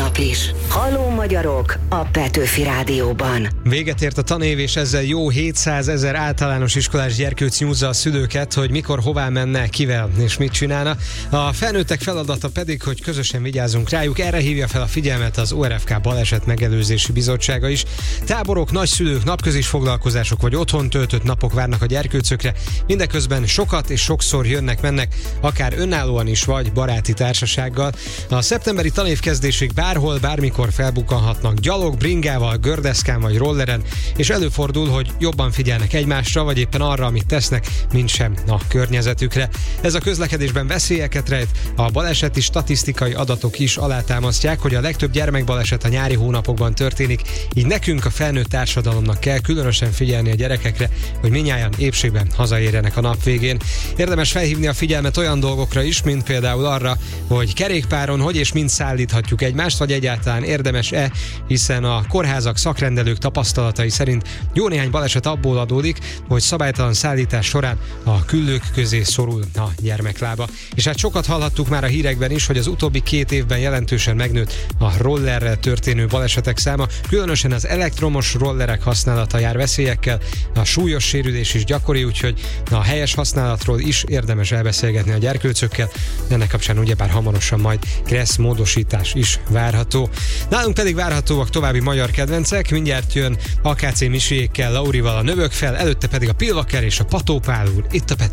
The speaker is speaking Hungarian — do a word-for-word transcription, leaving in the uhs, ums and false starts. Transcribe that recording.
nap is. Halló magyarok a Petőfi Rádióban. Véget ért a tanév, és ezzel jó hétszázezer általános iskolás gyerkőc nyúzza a szülőket, hogy mikor, hová menne, kivel és mit csinálna. A felnőttek feladata pedig, hogy közösen vigyázzunk rájuk. Erre hívja fel a figyelmet az o er ef ká Baleset Megelőzési Bizottsága is. Táborok, nagyszülők, napközis foglalkozások vagy otthon töltött napok várnak a gyerkőcökre. Mindeközben sokat és sokszor jönnek-mennek, akár önállóan is, vagy baráti társasággal. A szeptemberi tanév kezdésig bárhol, bármikor felbukkanhatnak gyalog, bringával, gördeszkán vagy rolleren, és előfordul, hogy jobban figyelnek egymásra, vagy éppen arra, amit tesznek, mint sem a környezetükre. Ez a közlekedésben veszélyeket rejt, a baleseti statisztikai adatok is alátámasztják, hogy a legtöbb gyermekbaleset a nyári hónapokban történik, így nekünk, a felnőtt társadalomnak kell különösen figyelni a gyerekekre, hogy mindnyájan épségben hazaérjenek a nap végén. Érdemes felhívni a figyelmet olyan dolgokra is, mint például arra, hogy kerékpáron hogy és mind szállíthatjuk egymást, vagy egyáltalán érdemes-e, hiszen a kórházak, szakrendelők tapasztalatai szerint jó néhány baleset abból adódik, hogy szabálytalan szállítás során a küllők közé szorul a gyermeklába. És hát sokat hallhattuk már a hírekben is, hogy az utóbbi két évben jelentősen megnőtt a rollerrel történő balesetek száma, különösen az elektromos rollerek használata jár veszélyekkel, a súlyos sérülés is gyakori, úgyhogy a helyes használatról is érdemes elbeszélgetni a gyerkőcökkel. Ennek kapcsán ugyebár hamarosan majd kressz módosítás is várható. Nálunk pedig várhatóak további magyar kedvencek, mindjárt jön á ká cé Misiékkel, Laurival a Növök fel, előtte pedig a Pilvaker és a Pató Pál úr itt a Pet-